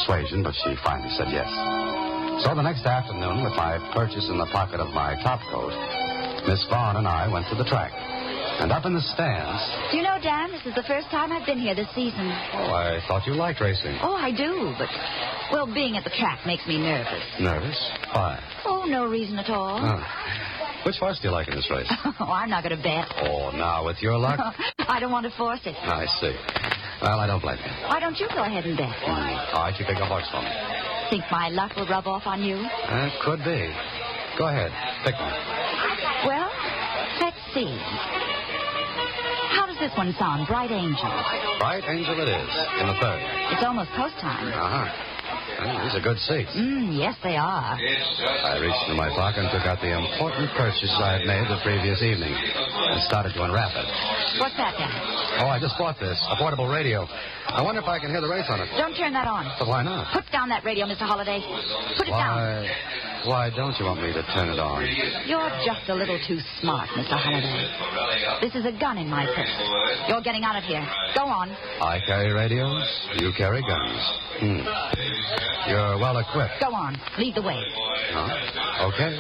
persuasion, but she finally said yes. So the next afternoon, with my purchase in the pocket of my topcoat, Miss Vaughn and I went to the track. And up in the stands... You know, Dan, this is the first time I've been here this season. Oh, I thought you liked racing. Oh, I do, but, well, being at the track makes me nervous. Nervous? Why? Oh, no reason at all. Which horse do you like in this race? Oh, I'm not going to bet. Oh, now, with your luck? I don't want to force it. I see. Well, I don't blame you. Why don't you go ahead and bet? All right, you pick a horse for me. Think my luck will rub off on you? Could be. Go ahead. Pick one. Well, let's see. How does this one sound? Bright Angel. Bright Angel it is, in the third. It's almost post time. Well, these are good seats. Yes, they are. I reached into my pocket and took out the important purchase I had made the previous evening and started to unwrap it. What's that, Dan? Oh, I just bought this, a portable radio. I wonder if I can hear the race on it. Don't turn that on. But why not? Put down that radio, Mr. Holliday. Put it down. Why don't you want me to turn it on? You're just a little too smart, Mr. Holliday. This is a gun in my purse. You're getting out of here. Go on. I carry radios. You carry guns. You're well equipped. Go on. Lead the way. Okay.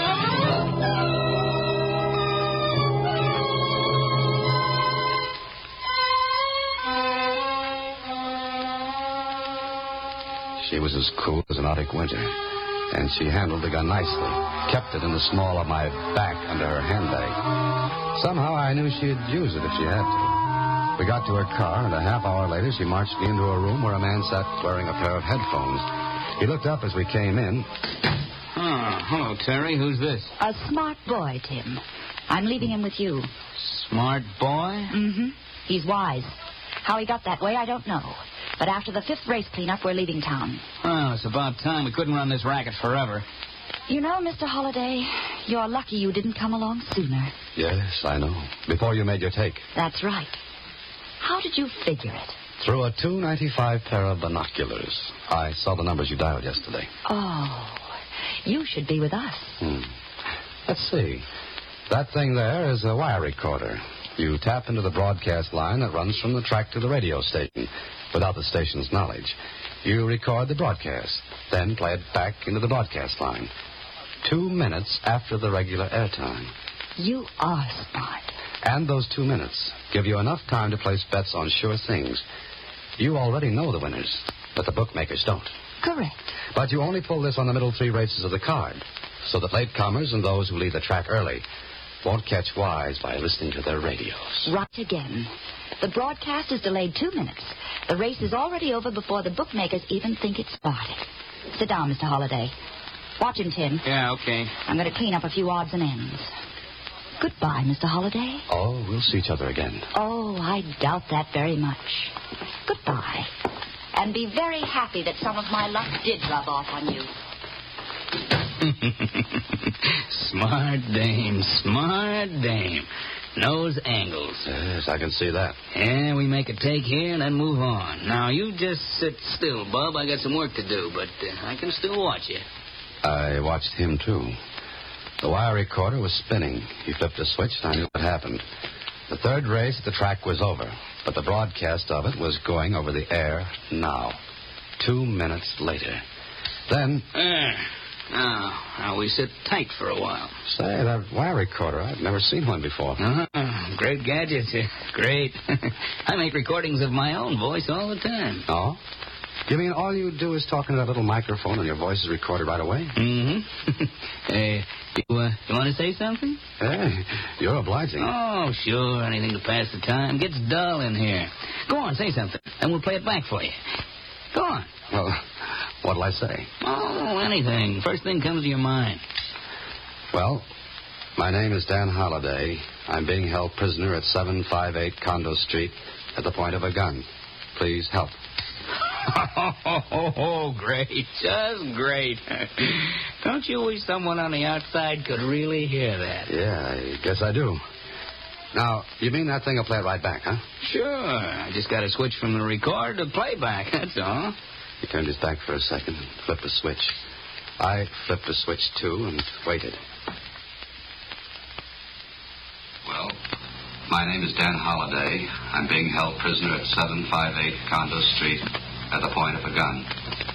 She was as cool as an Arctic winter, and she handled the gun nicely, kept it in the small of my back under her handbag. Somehow I knew she'd use it if she had to. We got to her car, and a half hour later she marched me into a room where a man sat wearing a pair of headphones. He looked up as we came in. Hello, Terry. Who's this? A smart boy, Tim. I'm leaving him with you. Smart boy? Mm-hmm. He's wise. How he got that way, I don't know. But after the 5th race cleanup, we're leaving town. Well, it's about time. We couldn't run this racket forever. You know, Mr. Holliday, you're lucky you didn't come along sooner. Yes, I know. Before you made your take. That's right. How did you figure it? Through a .295 pair of binoculars. I saw the numbers you dialed yesterday. Oh, you should be with us. Let's see. That thing there is a wire recorder. You tap into the broadcast line that runs from the track to the radio station without the station's knowledge. You record the broadcast, then play it back into the broadcast line. 2 minutes after the regular airtime. You are smart. And those 2 minutes give you enough time to place bets on sure things. You already know the winners, but the bookmakers don't. Correct. But you only pull this on the middle 3 races of the card, so that latecomers and those who leave the track early won't catch wise by listening to their radios. Right again. The broadcast is delayed 2 minutes. The race is already over before the bookmakers even think it started. Sit down, Mr. Holliday. Watch him, Tim. Yeah, okay. I'm going to clean up a few odds and ends. Goodbye, Mr. Holliday. Oh, we'll see each other again. Oh, I doubt that very much. Goodbye. And be very happy that some of my luck did rub off on you. Smart dame, smart dame. Knows angles. Yes, I can see that. Yeah, we make a take here and then move on. Now, you just sit still, Bub. I got some work to do, but I can still watch you. I watched him, too. The wire recorder was spinning. He flipped a switch, and I knew what happened. The 3rd race at the track was over, but the broadcast of it was going over the air now. 2 minutes later. Then... Now we sit tight for a while. Say, that wire recorder, I've never seen one before. Great gadget. Great. I make recordings of my own voice all the time. Oh? You mean all you do is talk into that little microphone and your voice is recorded right away? Mm-hmm. Hey, you want to say something? Hey, you're obliging. Oh, sure. Anything to pass the time. Gets dull in here. Go on, say something, and we'll play it back for you. Go on. Well, what'll I say? Oh, anything. First thing comes to your mind. Well, my name is Dan Holliday. I'm being held prisoner at 758 Condo Street at the point of a gun. Please help. Oh, great. Just great. Don't you wish someone on the outside could really hear that? Yeah, I guess I do. Now, you mean that thing will play it right back, huh? Sure. I just got to switch from the record to playback, that's all. He turned his back for a second and flipped a switch. I flipped a switch, too, and waited. Well, my name is Dan Holliday. I'm being held prisoner at 758 Condo Street at the point of a gun.